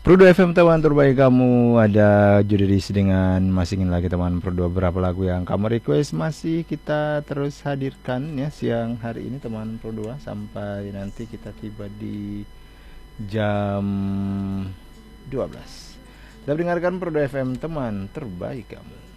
Pro 2 FM teman terbaik kamu, ada Judis dengan masih ingin lagi teman Pro 2. Berapa lagu yang kamu request masih kita terus hadirkan ya siang hari ini teman Pro 2 sampai nanti kita tiba di jam 12. Kita dengarkan Pro 2 FM teman terbaik kamu.